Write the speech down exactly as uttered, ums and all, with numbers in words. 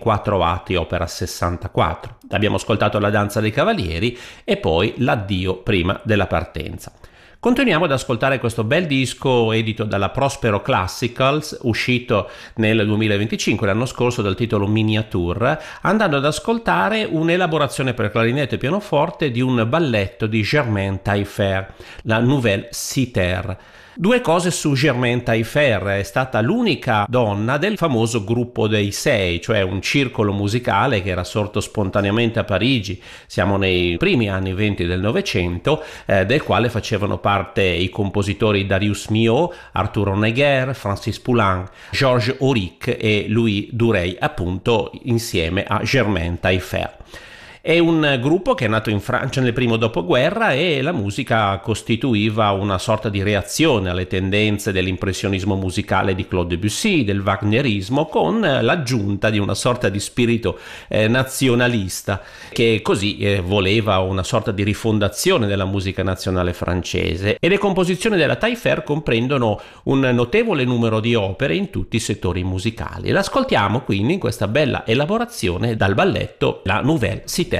quattro atti, opera sessantaquattro. Abbiamo ascoltato La danza dei cavalieri e poi L'addio prima della partenza. Continuiamo ad ascoltare questo bel disco edito dalla Prospero Classicals, uscito nel duemilaventicinque, l'anno scorso, dal titolo Miniature, andando ad ascoltare un'elaborazione per clarinetto e pianoforte di un balletto di Germaine Taillefer, la Nouvelle Citer. Due cose su Germaine Taillefer: è stata l'unica donna del famoso gruppo dei sei, cioè un circolo musicale che era sorto spontaneamente a Parigi, siamo nei primi anni venti del Novecento, eh, del quale facevano parte i compositori Darius Milhaud, Arturo Honegger, Francis Poulenc, Georges Auric e Louis Dureil, appunto insieme a Germaine Taillefer. È un gruppo che è nato in Francia nel primo dopoguerra e la musica costituiva una sorta di reazione alle tendenze dell'impressionismo musicale di Claude Debussy, del wagnerismo, con l'aggiunta di una sorta di spirito eh, nazionalista che così eh, voleva una sorta di rifondazione della musica nazionale francese. E le composizioni della Taillefer comprendono un notevole numero di opere in tutti i settori musicali. L'ascoltiamo quindi in questa bella elaborazione dal balletto La Nouvelle Citer.